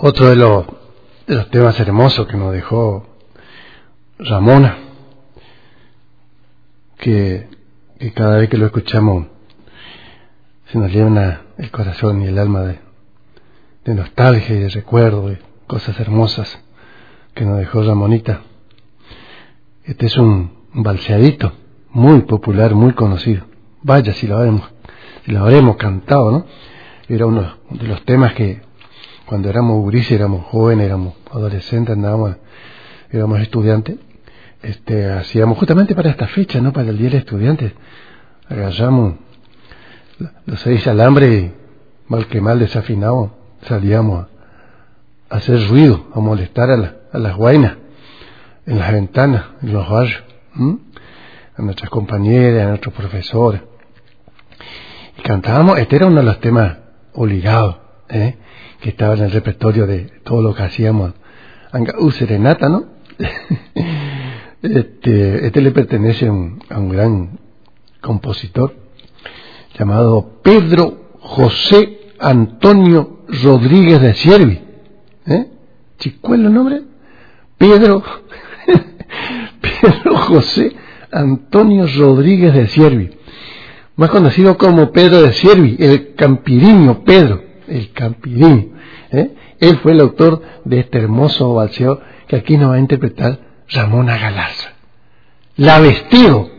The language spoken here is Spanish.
Otro de los temas hermosos que nos dejó Ramona, que cada vez que lo escuchamos se nos llena el corazón y el alma de nostalgia y de recuerdo, de cosas hermosas que nos dejó Ramonita. Este es un balseadito muy popular, muy conocido. Vaya, si lo habremos cantado, ¿no? Era uno de los temas que cuando éramos gurises, éramos jóvenes, éramos adolescentes, éramos estudiantes, hacíamos justamente para esta fecha, ¿no? Para el Día del Estudiante, agarramos los 6 alambres y mal que mal desafinados salíamos a hacer ruido, a molestar a las guainas en las ventanas, en los barrios, a nuestras compañeras, a nuestros profesores, y cantábamos. Este era uno de los temas obligados, que estaba en el repertorio de todo lo que hacíamos. Serenata, ¿no? Este le pertenece a un gran compositor llamado Pedro José Antonio Rodríguez de Siervi. ¿Chicuelo el nombre? Pedro José Antonio Rodríguez de Siervi, más conocido como Pedro de Siervi, el Campiriño, el Campiriño. Él fue el autor de este hermoso balseo que aquí nos va a interpretar Ramona Galarza. La Vestido.